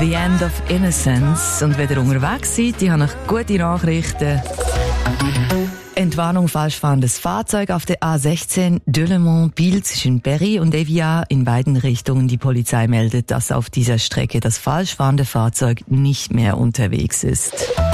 «The End of Innocence». Und wenn ihr unterwegs seid, ich habe noch gute Nachrichten. Entwarnung falsch fahrendes Fahrzeug auf der A16 Delemont-Biel zwischen Berry und Evian in beiden Richtungen. Die Polizei meldet, dass auf dieser Strecke das falsch fahrende Fahrzeug nicht mehr unterwegs ist.